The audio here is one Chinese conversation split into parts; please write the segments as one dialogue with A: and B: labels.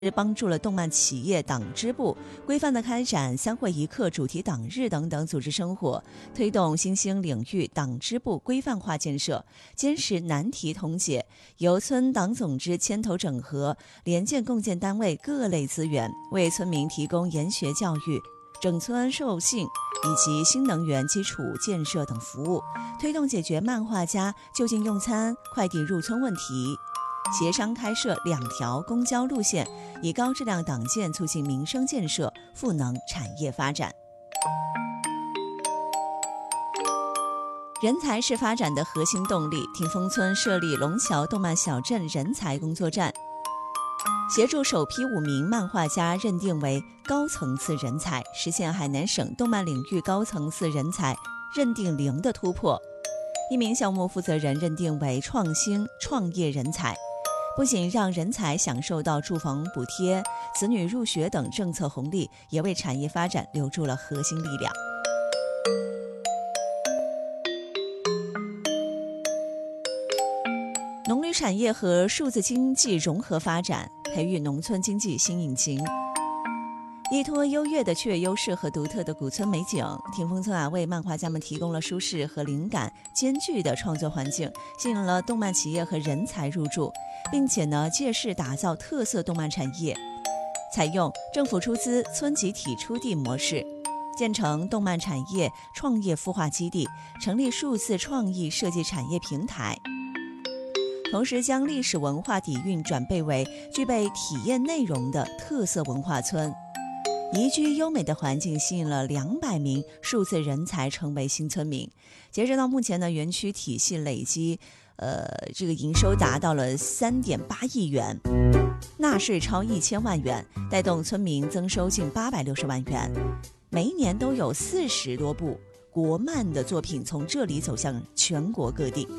A: 帮助了动漫企业党支部规范地开展3会1课、主题党日等等组织生活，推动新兴领域党支部规范化建设，坚实难题通解，由村党总支牵头整合，联建共建单位各类资源，为村民提供研学教育、整村授信以及新能源基础建设等服务，推动解决漫画家就近用餐、快递入村问题。协商开设2条公交路线，以高质量党建促进民生建设，赋能产业发展。人才是发展的核心动力。挺峰村设立龙桥动漫小镇人才工作站，协助首批5名漫画家认定为高层次人才，实现海南省动漫领域高层次人才认定0的突破。1名项目负责人认定为创新创业人才，不仅让人才享受到住房补贴、子女入学等政策红利，也为产业发展留住了核心力量。农旅产业和数字经济融合发展，培育农村经济新引擎。依托优越的区域优势和独特的古村美景，挺峰村为漫画家们提供了舒适和灵感兼具的创作环境，吸引了动漫企业和人才入驻，并且借势打造特色动漫产业。采用政府出资、村集体出地模式，建成动漫产业创业孵化基地，成立数字创意设计产业平台。同时将历史文化底蕴转变为具备体验内容的特色文化村。宜居优美的环境吸引了200名数字人才成为新村民。截止到目前园区体系累积这个营收达到了3.8亿元，纳税超1000万元，带动村民增收近860万元。每一年都有40多部国漫的作品从这里走向全国各地。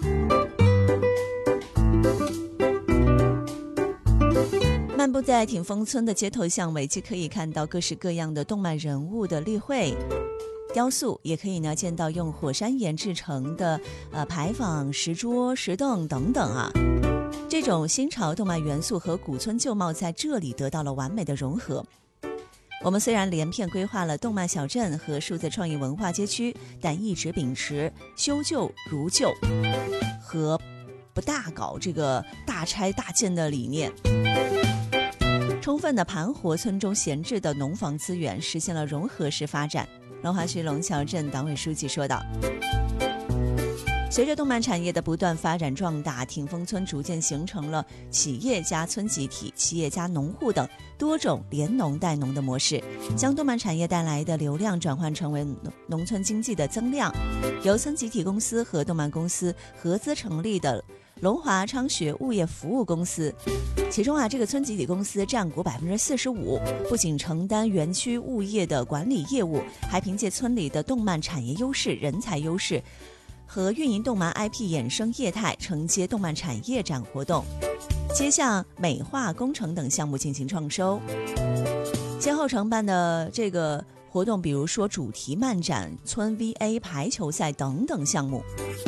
A: 漫步在挺峰村的街头巷尾，既可以看到各式各样的动漫人物的立绘、雕塑，也可以见到用火山岩制成的牌坊、石桌、石凳等等啊。这种新潮动漫元素和古村旧貌在这里得到了完美的融合。我们虽然连片规划了动漫小镇和数字创意文化街区，但一直秉持修旧如旧和不大搞这个大拆大建的理念，充分的盘活村中闲置的农房资源，实现了融合式发展。龙华区龙桥镇党委书记说道，随着动漫产业的不断发展壮大，挺峰村逐渐形成了企业加村集体、企业加农户等多种联农带农的模式，将动漫产业带来的流量转换成为农村经济的增量。由村集体公司和动漫公司合资成立的龙华昌学物业服务公司，其中这个村集体公司占股45%，不仅承担园区物业的管理业务，还凭借村里的动漫产业优势、人才优势和运营动漫 IP 衍生业态，承接动漫产业展活动，接向美化工程等项目进行创收。先后承办的这个活动，比如说主题漫展、村 VA 排球赛等等项目。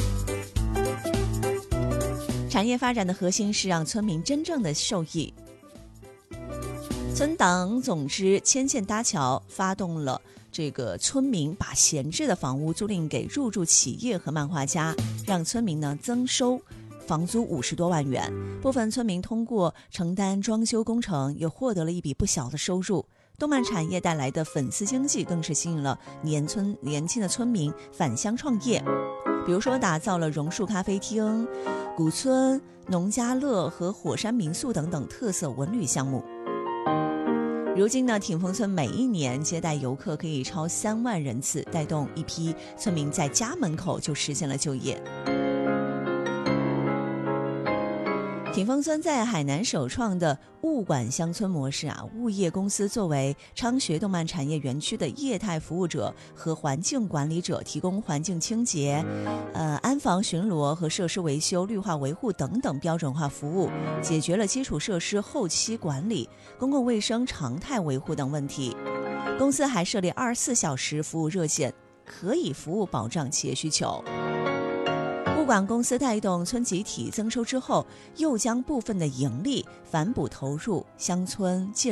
A: 产业发展的核心是让村民真正的受益。村党总支牵线搭桥，发动了这个村民把闲置的房屋租赁给入驻企业和漫画家，让村民增收房租50多万元。部分村民通过承担装修工程，又获得了一笔不小的收入。动漫产业带来的粉丝经济更是吸引了年轻的村民返乡创业，比如说打造了榕树咖啡厅、古村、农家乐和火山民宿等等特色文旅项目。如今挺峰村每一年接待游客可以超3万人次，带动一批村民在家门口就实现了就业。挺峰村在海南首创的物管乡村模式物业公司作为昌学动漫产业园区的业态服务者和环境管理者，提供环境清洁、安防巡逻和设施维修、绿化维护等等标准化服务，解决了基础设施后期管理、公共卫生常态维护等问题。公司还设立24小时服务热线，可以服务保障企业需求。物物管公司带动村集体增收之后，又将部分的盈利反哺投入乡村建